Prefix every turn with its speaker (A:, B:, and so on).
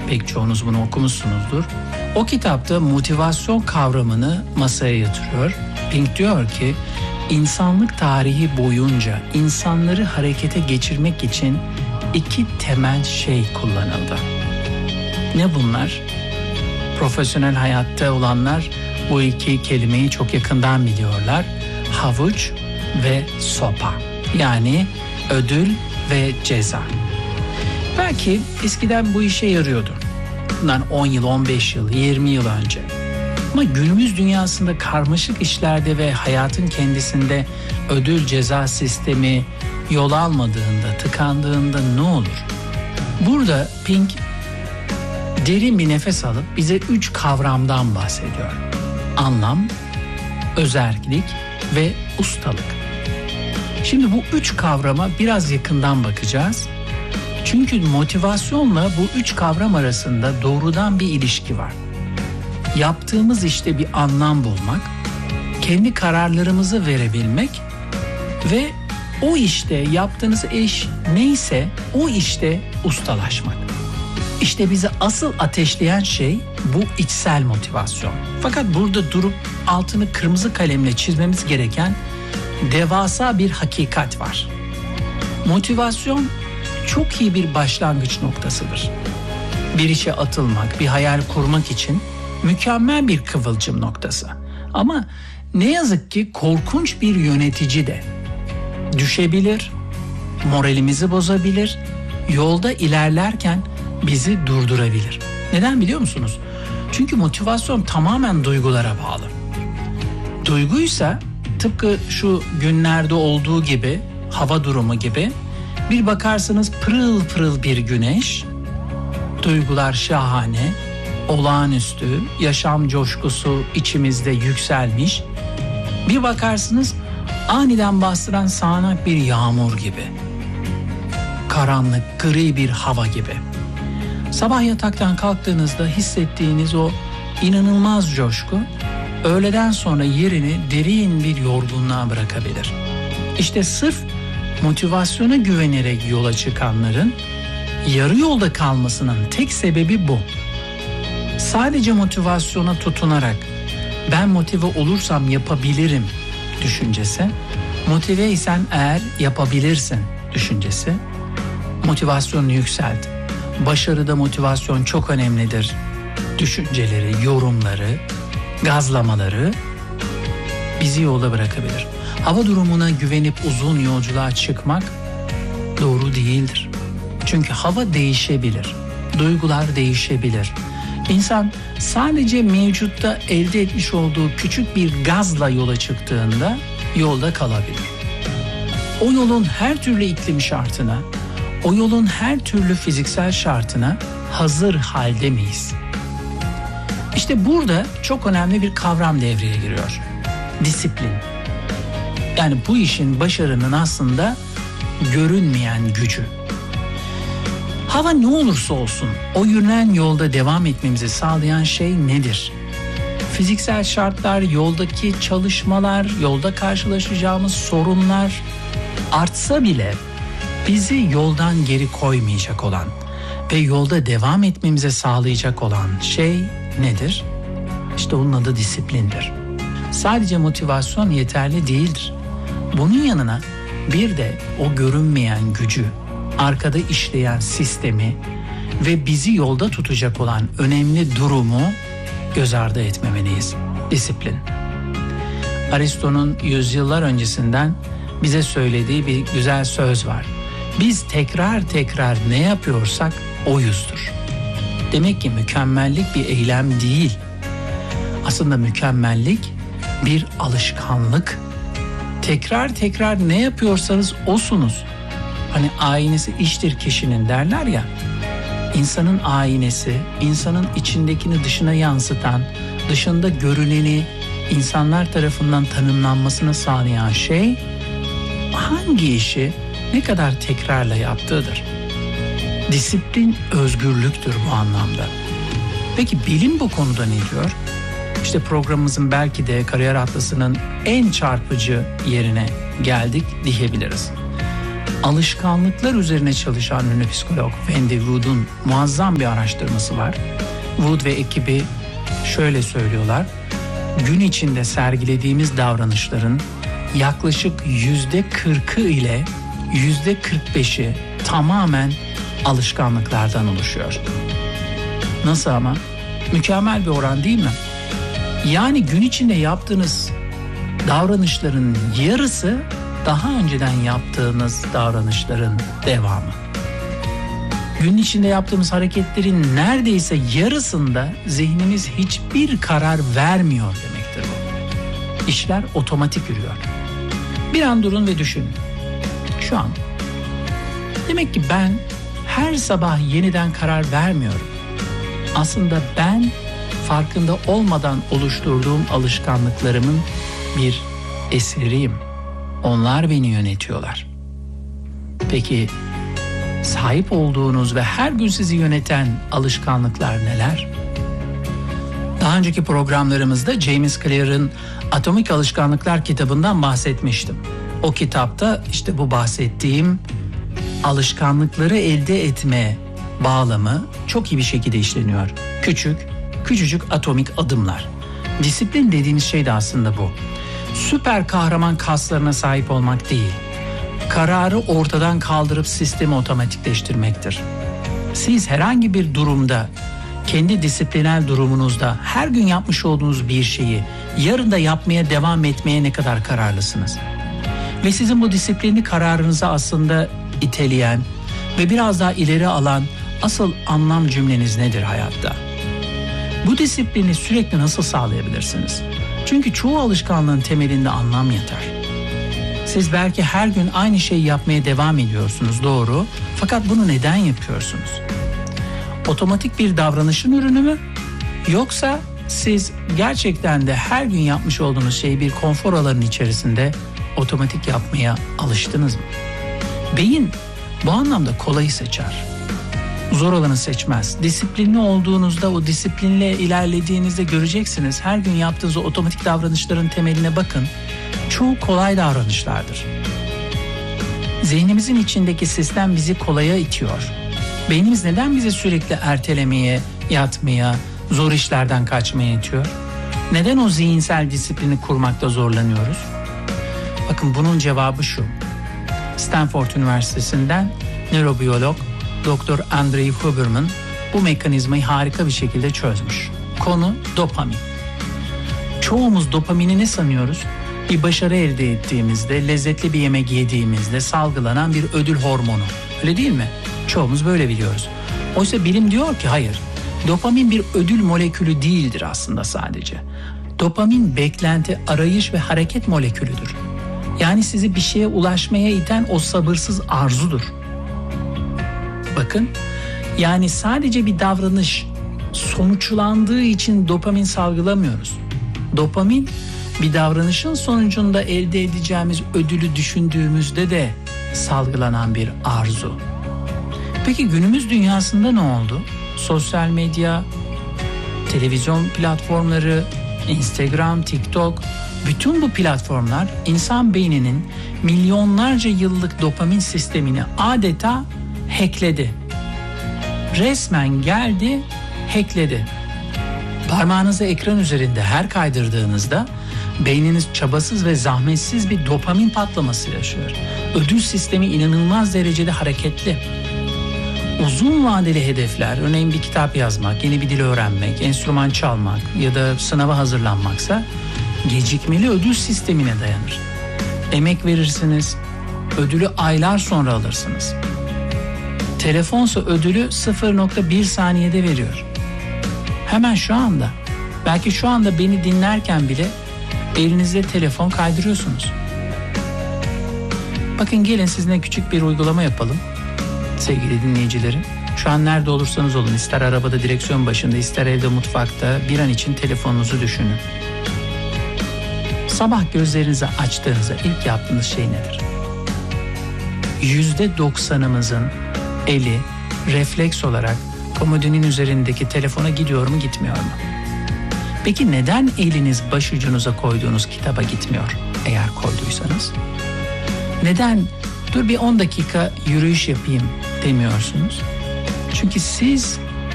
A: Pek çoğunuz bunu okumuşsunuzdur. O kitapta motivasyon kavramını masaya yatırıyor. Pink diyor ki insanlık tarihi boyunca insanları harekete geçirmek için 2 temel şey kullanıldı. Ne bunlar? Profesyonel hayatta olanlar bu 2 kelimeyi çok yakından biliyorlar. Havuç ve sopa. Yani ödül ve ceza. Belki eskiden bu işe yarıyordu. Bundan 10 yıl, 15 yıl, 20 yıl önce. Ama günümüz dünyasında karmaşık işlerde ve hayatın kendisinde ödül ceza sistemi yol almadığında, tıkandığında ne olur? Burada Pink derin bir nefes alıp bize 3 kavramdan bahsediyor. Anlam, özerklik ve ustalık. Şimdi bu 3 kavrama biraz yakından bakacağız. Çünkü motivasyonla bu 3 kavram arasında doğrudan bir ilişki var. Yaptığımız işte bir anlam bulmak, kendi kararlarımızı verebilmek ve o işte yaptığınız iş neyse o işte ustalaşmak. İşte bizi asıl ateşleyen şey bu içsel motivasyon. Fakat burada durup altını kırmızı kalemle çizmemiz gereken devasa bir hakikat var. Motivasyon çok iyi bir başlangıç noktasıdır. Bir işe atılmak, bir hayal kurmak için mükemmel bir kıvılcım noktası. Ama ne yazık ki korkunç bir yönetici de düşebilir, moralimizi bozabilir, yolda ilerlerken bizi durdurabilir. Neden biliyor musunuz? Çünkü motivasyon tamamen duygulara bağlı. Duyguysa tıpkı şu günlerde olduğu gibi, hava durumu gibi, bir bakarsınız pırıl pırıl bir güneş, duygular şahane, olağanüstü, yaşam coşkusu içimizde yükselmiş. Bir bakarsınız aniden bastıran sağanak bir yağmur gibi. Karanlık, gri bir hava gibi. Sabah yataktan kalktığınızda hissettiğiniz o inanılmaz coşku, öğleden sonra yerini derin bir yorgunluğa bırakabilir. İşte sırf motivasyona güvenerek yola çıkanların yarı yolda kalmasının tek sebebi bu. Sadece motivasyona tutunarak ben motive olursam yapabilirim düşüncesi, motiveysen eğer yapabilirsin düşüncesi motivasyonu yükselt. Başarıda motivasyon çok önemlidir düşünceleri, yorumları, gazlamaları bizi yolda bırakabilir. Hava durumuna güvenip uzun yolculuğa çıkmak doğru değildir. Çünkü hava değişebilir, duygular değişebilir. İnsan sadece mevcutta elde etmiş olduğu küçük bir gazla yola çıktığında yolda kalabilir. O yolun her türlü iklim şartına, o yolun her türlü fiziksel şartına hazır halde miyiz? İşte burada çok önemli bir kavram devreye giriyor. Disiplin. Yani bu işin, başarının aslında görünmeyen gücü. Hava ne olursa olsun o yürünen yolda devam etmemizi sağlayan şey nedir? Fiziksel şartlar, yoldaki çalışmalar, yolda karşılaşacağımız sorunlar artsa bile bizi yoldan geri koymayacak olan ve yolda devam etmemize sağlayacak olan şey nedir? İşte onun adı disiplindir. Sadece motivasyon yeterli değildir. Bunun yanına bir de o görünmeyen gücü, arkada işleyen sistemi ve bizi yolda tutacak olan önemli durumu göz ardı etmemeliyiz. Disiplin. Aristo'nun yüzyıllar öncesinden bize söylediği bir güzel söz var. Biz tekrar tekrar ne yapıyorsak oyuzdur. Demek ki mükemmellik bir eylem değil. Aslında mükemmellik bir alışkanlık. Tekrar tekrar ne yapıyorsanız osunuz. Hani aynesi iştir kişinin derler ya. İnsanın aynesi, insanın içindekini dışına yansıtan, dışında görüneni insanlar tarafından tanımlanmasını sağlayan şey hangi işi ne kadar tekrarla yaptığıdır. Disiplin özgürlüktür bu anlamda. Peki bilim bu konuda ne diyor? İşte programımızın belki de Kariyer Atlası'nın en çarpıcı yerine geldik diyebiliriz. alışkanlıklar üzerine çalışan ünlü psikolog Wendy Wood'un muazzam bir araştırması var. Wood ve ekibi şöyle söylüyorlar. Gün içinde sergilediğimiz davranışların yaklaşık %40'ı ile %45'i tamamen alışkanlıklardan oluşuyor. Nasıl ama? Mükemmel bir oran değil mi? Yani gün içinde yaptığınız davranışların yarısı daha önceden yaptığınız davranışların devamı. Gün içinde yaptığımız hareketlerin neredeyse yarısında zihnimiz hiçbir karar vermiyor demektir bu. İşler otomatik yürüyor. Bir an durun ve düşünün. Şu an. Demek ki ben her sabah yeniden karar vermiyorum. Aslında ben farkında olmadan oluşturduğum alışkanlıklarımın bir esiriyim. Onlar beni yönetiyorlar. Peki sahip olduğunuz ve her gün sizi yöneten alışkanlıklar neler? Daha önceki programlarımızda James Clear'ın Atomik Alışkanlıklar kitabından bahsetmiştim. O kitapta işte bu bahsettiğim alışkanlıkları elde etme bağlamı çok iyi bir şekilde işleniyor. Küçücük atomik adımlar. Disiplin dediğimiz şey de aslında bu. Süper kahraman kaslarına sahip olmak değil. Kararı ortadan kaldırıp sistemi otomatikleştirmektir. Siz herhangi bir durumda, kendi disiplinel durumunuzda her gün yapmış olduğunuz bir şeyi yarın da yapmaya devam etmeye ne kadar kararlısınız? Ve sizin bu disiplinli kararınızı aslında iteleyen ve biraz daha ileri alan asıl anlam cümleniz nedir hayatta? Bu disiplini sürekli nasıl sağlayabilirsiniz? Çünkü çoğu alışkanlığın temelinde anlam yatar. Siz belki her gün aynı şeyi yapmaya devam ediyorsunuz, doğru. Fakat bunu neden yapıyorsunuz? Otomatik bir davranışın ürünü mü? Yoksa siz gerçekten de her gün yapmış olduğunuz şeyi bir konfor alanının içerisinde otomatik yapmaya alıştınız mı? Beyin bu anlamda kolayı seçer. Zor olanı seçmez. Disiplinli olduğunuzda, o disiplinle ilerlediğinizde göreceksiniz. Her gün yaptığınız o otomatik davranışların temeline bakın. Çoğu kolay davranışlardır. Zihnimizin içindeki sistem bizi kolaya itiyor. Beynimiz neden bizi sürekli ertelemeye, yatmaya, zor işlerden kaçmaya itiyor? Neden o zihinsel disiplini kurmakta zorlanıyoruz? Bakın bunun cevabı şu. Stanford Üniversitesi'nden nörobiyolog Dr. Andrei Huberman bu mekanizmayı harika bir şekilde çözmüş. Konu dopamin. Çoğumuz dopamini ne sanıyoruz? Bir başarı elde ettiğimizde, lezzetli bir yemek yediğimizde salgılanan bir ödül hormonu. Öyle değil mi? Çoğumuz böyle biliyoruz. Oysa bilim diyor ki hayır. Dopamin bir ödül molekülü değildir aslında sadece. Dopamin beklenti, arayış ve hareket molekülüdür. Yani sizi bir şeye ulaşmaya iten o sabırsız arzudur. Bakın, yani sadece bir davranış sonuçlandığı için dopamin salgılamıyoruz. Dopamin bir davranışın sonucunda elde edeceğimiz ödülü düşündüğümüzde de salgılanan bir arzu. Peki günümüz dünyasında ne oldu? Sosyal medya, televizyon platformları, Instagram, TikTok, bütün bu platformlar insan beyninin milyonlarca yıllık dopamin sistemini adeta hackledi. Resmen geldi, hackledi. Parmağınızı ekran üzerinde her kaydırdığınızda beyniniz çabasız ve zahmetsiz bir dopamin patlaması yaşıyor. Ödül sistemi inanılmaz derecede hareketli. Uzun vadeli hedefler, örneğin bir kitap yazmak, yeni bir dil öğrenmek, enstrüman çalmak ya da sınava hazırlanmaksa gecikmeli ödül sistemine dayanır. Emek verirsiniz, ödülü aylar sonra alırsınız. Telefonsa ödülü 0.1 saniyede veriyor. Hemen şu anda, belki şu anda beni dinlerken bile elinizde telefon kaydırıyorsunuz. Bakın gelin sizinle küçük bir uygulama yapalım. Sevgili dinleyicilerim, şu an nerede olursanız olun, ister arabada direksiyon başında, ister evde mutfakta, bir an için telefonunuzu düşünün. Sabah gözlerinizi açtığınızda ilk yaptığınız şey nedir? %90'ımızın eli refleks olarak komodinin üzerindeki telefona gidiyor mu, gitmiyor mu? Peki neden eliniz başucunuza koyduğunuz kitaba gitmiyor eğer koyduysanız? Neden dur bir 10 dakika yürüyüş yapayım demiyorsunuz. Çünkü siz